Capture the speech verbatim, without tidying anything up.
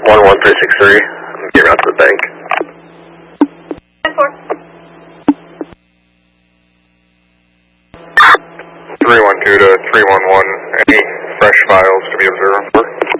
one one three six three. I'm getting out to the bank. ten four. three one two to three one one. Any fresh files to be observed for?